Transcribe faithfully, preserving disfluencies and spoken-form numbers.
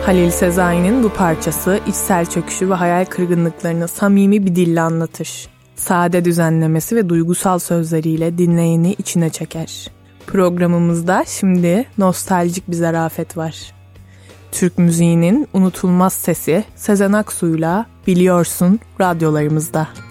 Halil Sezai'nin bu parçası içsel çöküşü ve hayal kırgınlıklarını samimi bir dille anlatır. Sade düzenlemesi ve duygusal sözleriyle dinleyeni içine çeker. Programımızda şimdi nostaljik bir zarafet var. Türk müziğinin unutulmaz sesi Sezen Aksu'yla Biliyorsun radyolarımızda.